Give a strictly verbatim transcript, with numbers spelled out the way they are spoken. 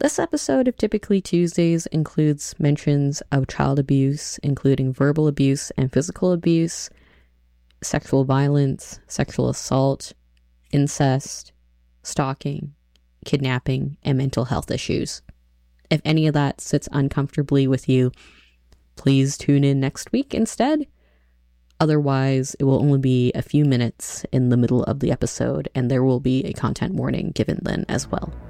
This episode of Typically Tuesdays includes mentions of child abuse, including verbal abuse and physical abuse, sexual violence, sexual assault, incest, stalking, kidnapping, and mental health issues. If any of that sits uncomfortably with you, please tune in next week instead. Otherwise, it will only be a few minutes in the middle of the episode, and there will be a content warning given then as well.